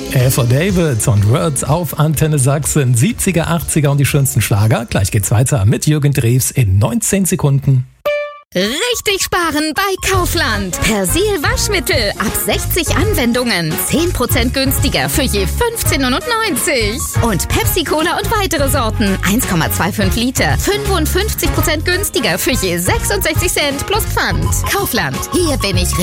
David und Words auf Antenne Sachsen. 70er, 80er und die schönsten Schlager. Gleich geht's weiter mit Jürgen Drews in 19 Sekunden. Richtig sparen bei Kaufland. Persil Waschmittel ab 60 Anwendungen. 10% günstiger für je 15,99 €. Und Pepsi Cola und weitere Sorten. 1,25 Liter. 55% günstiger für je 66 Cent plus Pfand. Kaufland. Hier bin ich